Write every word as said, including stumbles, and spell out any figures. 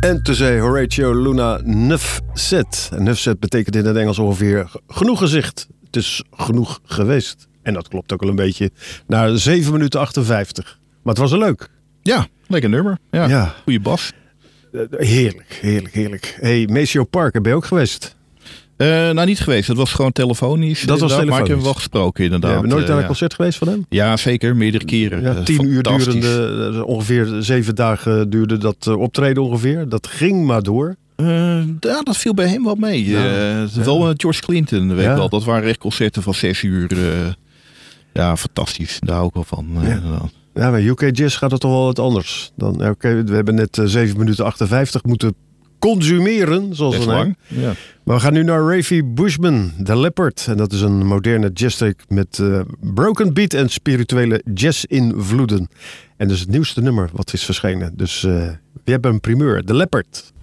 En toen zei Horatio Luna neuf zet. En neuf zet betekent in het Engels ongeveer genoeg gezicht. Het is genoeg geweest. En dat klopt ook wel een beetje. Na zeven minuten achtenvijftig. Maar het was er leuk. Ja, lekker nummer. Ja, ja. Goeie bas. Uh, heerlijk, heerlijk, heerlijk. Hey, Maceo Parker, ben je ook geweest? Uh, nou, niet geweest. Dat was gewoon telefonisch. Dat was telefonisch. Maar ik heb hem wel gesproken, inderdaad. Ja, ben je nooit naar uh, een concert geweest van hem? Ja, zeker. Meerdere keren. Ja, tien uur durende, ongeveer zeven dagen duurde dat uh, optreden ongeveer. Dat ging maar door. Uh, ja, dat viel bij hem wel mee. Ja, uh, ja. Wel met George Clinton, weet ja. wel. Dat waren echt concerten van zes uur. Uh, ja, fantastisch. Daar hou ik wel van. Uh, ja. ja, bij U K Jazz gaat het toch wel wat anders. Dan, ja, okay, we hebben net uh, zeven minuten achtenvijftig moeten consumeren, zoals we zeggen. Ja. Maar we gaan nu naar Ravi Bushman, The Leopard. En dat is een moderne jazztrack met uh, broken beat en spirituele jazz-invloeden. En dat is het nieuwste nummer wat is verschenen. Dus uh, we hebben een primeur, The Leopard.